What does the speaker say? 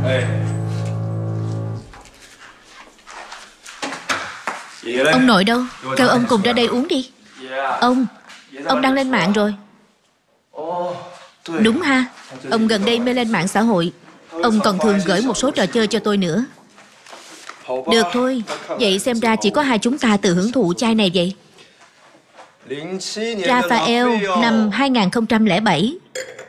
Ông nội đâu? Kêu ông cùng ra đây uống đi. Ông đăng lên mạng rồi. Đúng ha. Ông gần đây mê lên mạng xã hội. Ông còn thường gửi một số trò chơi cho tôi nữa. Được thôi. Vậy xem ra chỉ có hai chúng ta tự hưởng thụ chai này vậy. Raphael năm 2007.